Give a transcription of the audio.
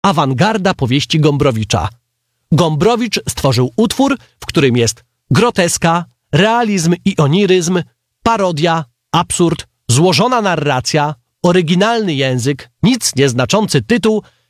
awangarda powieści Gombrowicza. Gombrowicz stworzył utwór, w którym jest groteska, realizm i oniryzm, parodia, absurd, złożona narracja, oryginalny język, nic nieznaczący tytuł